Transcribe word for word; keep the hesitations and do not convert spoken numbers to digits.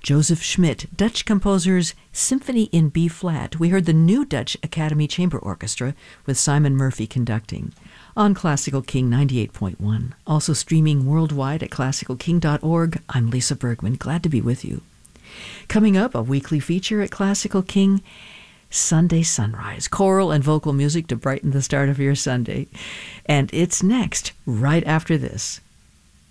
Joseph Schmidt, Dutch composer's Symphony in B-flat. We heard the New Dutch Academy Chamber Orchestra with Simon Murphy conducting on Classical King ninety-eight point one. Also streaming worldwide at classical king dot org. I'm Lisa Bergman. Glad to be with you. Coming up, a weekly feature at Classical King, Sunday Sunrise, choral and vocal music to brighten the start of your Sunday. And it's next, right after this.